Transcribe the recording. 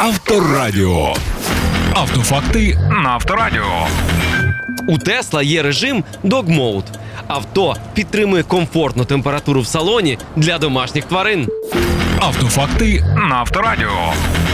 Авторадіо. Автофакти на Авторадіо. У Tesla є режим Dog Mode. Авто підтримує комфортну температуру в салоні для домашніх тварин. Автофакти на Авторадіо.